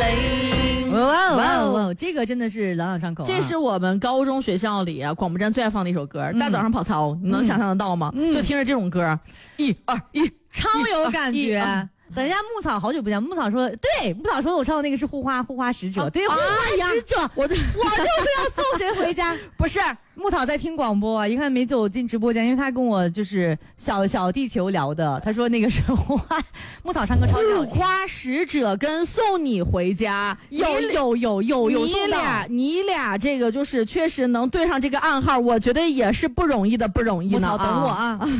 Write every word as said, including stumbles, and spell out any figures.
雷。 哇哇哇！这个真的是朗朗上口、啊。 这是我们高中学校里啊广播站最爱放的一首歌，嗯、大早上跑操，你能想象得到吗？嗯、就听着这种歌，一二一， 超有感觉。等一下，牧草好久不见。牧草说：“对，牧草说我唱的那个是护花护花使者，啊、对，护花使者，我就我就是要送谁回家。 不是， 牧草在听广播，一看没走进直播间，因为他跟我就是小小地球聊的。他说那个是护花，牧草唱歌超级好听。 护花使者跟送你回家， 有有有有有你俩你俩这个就是确实能对上这个暗号，我觉得也是不容易的，不容易呢。 牧草等我啊。